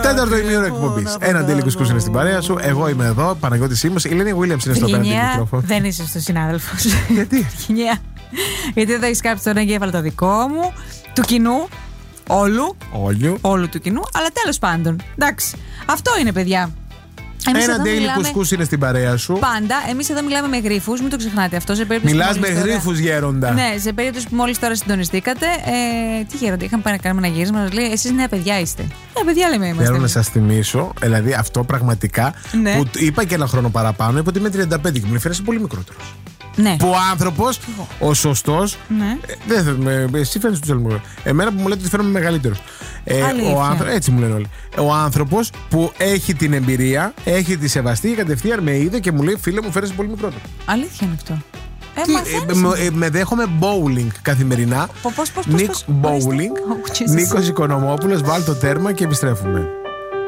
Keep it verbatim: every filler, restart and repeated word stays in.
Τέταρτο ημίωρο εκπομπής. Ένα τέλειο κουσκούς είναι στην παρέα σου. Εγώ είμαι εδώ, Παναγιώτης Σίμος. Η Ελένη Williams είναι στο πέναντι μικρόφωνο. Δεν είσαι στο συνάδελφος. Γιατί? Γιατί εδώ έχει κάψει τον εγκέφαλο το δικό μου, του κοινού. Όλου. Όλου. Όλου του κοινού. Αλλά τέλος πάντων. Εντάξει. Αυτό είναι, παιδιά. Εμείς Ένα εδώ daily μιλάμε... κουσκούς είναι στην παρέα σου. Πάντα. Εμείς εδώ μιλάμε με γρίφους, μην το ξεχνάτε αυτό. Μιλάς με τώρα... γρίφους, γέροντα. Ναι, σε περίπτωση που μόλις τώρα συντονιστήκατε. Ε, τι γέροντα, είχαμε πάει να κάνουμε ένα γύρισμα. Μας λέει, εσείς νέα παιδιά είστε. Νέα παιδιά λέμε είμαστε. Θέλω να σας θυμίσω, δηλαδή αυτό πραγματικά. Ναι. Που είπα και ένα χρόνο παραπάνω, είπα ότι είμαι τριάντα πέντε και μου φαίνεσαι πολύ μικρότερος. Ναι. Που ο άνθρωπος, ο σωστός. Ναι. Ε, δεν θέλω, εσύ φαίνεσαι του μου. Εμένα που μου λέτε ότι φαίνομαι μεγαλύτερο. Ε, ο άνθρω... Έτσι μου λένε όλοι. Ο άνθρωπος που έχει την εμπειρία, έχει τη σεβαστή, κατευθείαν με είδε και μου λέει: φίλε μου, φαίνεσαι πολύ μικρότερο. Αλήθεια είναι αυτό. Ε, Τι, ε, με, ε, με δέχομαι bowling καθημερινά. Πώς, πώς, πώς, Νίκ πώς, bowling. oh, Νίκος Οικονομόπουλος, βάλ το τέρμα και επιστρέφουμε.